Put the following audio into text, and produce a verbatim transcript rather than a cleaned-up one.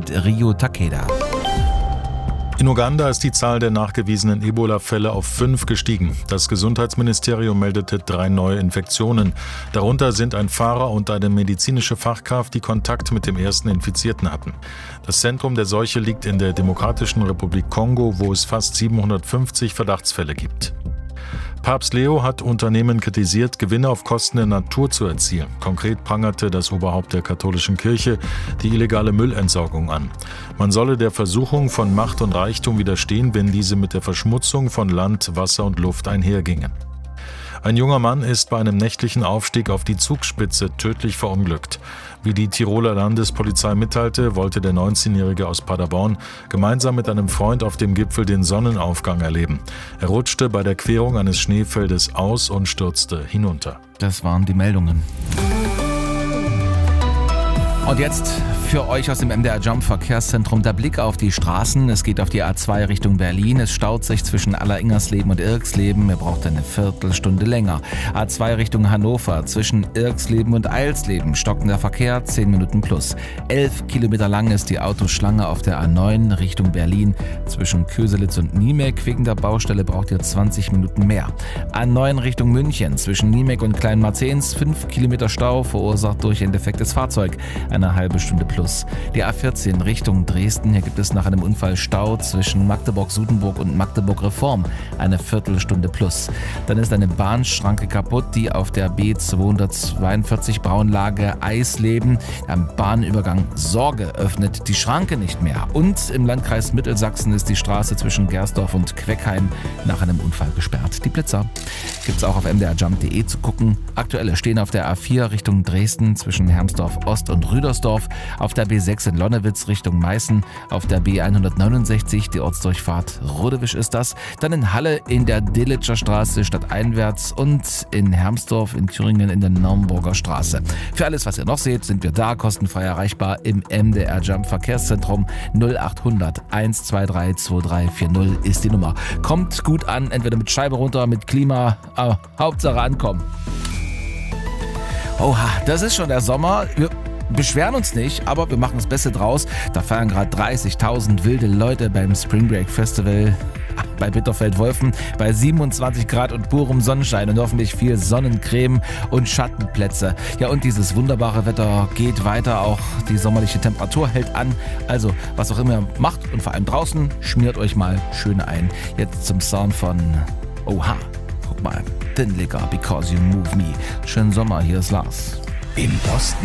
mit Ryo Takeda. In Uganda ist die Zahl der nachgewiesenen Ebola-Fälle auf fünf gestiegen. Das Gesundheitsministerium meldete drei neue Infektionen. Darunter sind ein Fahrer und eine medizinische Fachkraft, die Kontakt mit dem ersten Infizierten hatten. Das Zentrum der Seuche liegt in der Demokratischen Republik Kongo, wo es fast siebenhundertfünfzig Verdachtsfälle gibt. Papst Leo hat Unternehmen kritisiert, Gewinne auf Kosten der Natur zu erzielen. Konkret prangerte das Oberhaupt der katholischen Kirche die illegale Müllentsorgung an. Man solle der Versuchung von Macht und Reichtum widerstehen, wenn diese mit der Verschmutzung von Land, Wasser und Luft einhergingen. Ein junger Mann ist bei einem nächtlichen Aufstieg auf die Zugspitze tödlich verunglückt. Wie die Tiroler Landespolizei mitteilte, wollte der neunzehnjährige aus Paderborn gemeinsam mit einem Freund auf dem Gipfel den Sonnenaufgang erleben. Er rutschte bei der Querung eines Schneefeldes aus und stürzte hinunter. Das waren die Meldungen. Und jetzt für euch aus dem M D R Jump Verkehrszentrum der Blick auf die Straßen. Es geht auf die A zwei Richtung Berlin. Es staut sich zwischen Alleringmersleben und Irksleben. Ihr braucht eine Viertelstunde länger. A zwei Richtung Hannover zwischen Irksleben und Eilsleben. Stockender Verkehr, zehn Minuten plus. Elf Kilometer lang ist die Autoschlange auf der A neun Richtung Berlin. Zwischen Köselitz und Niemek. Wegen der Baustelle braucht ihr zwanzig Minuten mehr. A neun Richtung München zwischen Niemek und Kleinmarzens. fünf Kilometer Stau verursacht durch ein defektes Fahrzeug. Eine halbe Stunde plus. Die A vierzehn Richtung Dresden. Hier gibt es nach einem Unfall Stau zwischen Magdeburg-Sudenburg und Magdeburg-Reform. Eine Viertelstunde plus. Dann ist eine Bahnschranke kaputt, die auf der B zweihundertzweiundvierzig Braunlage Eisleben am Bahnübergang Sorge öffnet die Schranke nicht mehr. Und im Landkreis Mittelsachsen ist die Straße zwischen Gersdorf und Queckheim nach einem Unfall gesperrt. Die Blitzer gibt es auch auf m d r jump punkt d e zu gucken. Aktuelle stehen auf der A vier Richtung Dresden zwischen Hermsdorf Ost und Rüdersdorf, auf der B sechs in Lonnewitz Richtung Meißen, auf der B hundertneunundsechzig, die Ortsdurchfahrt Rodewisch ist das, dann in Halle in der Dillitscher Straße stadteinwärts und in Hermsdorf in Thüringen in der Naumburger Straße. Für alles, was ihr noch seht, sind wir da, kostenfrei erreichbar im M D R Jump Verkehrszentrum. null achthundert eins zwei drei zwei drei vier null ist die Nummer. Kommt gut an, entweder mit Scheibe runter, mit Klima, aber Hauptsache ankommen. Oha, das ist schon der Sommer. Wir beschweren uns nicht, aber wir machen das Beste draus. Da feiern gerade dreißigtausend wilde Leute beim Spring Break Festival bei Bitterfeld-Wolfen bei siebenundzwanzig Grad und purem Sonnenschein und hoffentlich viel Sonnencreme und Schattenplätze. Ja, und dieses wunderbare Wetter geht weiter, auch die sommerliche Temperatur hält an. Also, was auch immer ihr macht und vor allem draußen, schmiert euch mal schön ein. Jetzt zum Sound von Oha. Guck mal, Thin Liquor, Because You Move Me. Schönen Sommer, hier ist Lars. Im Osten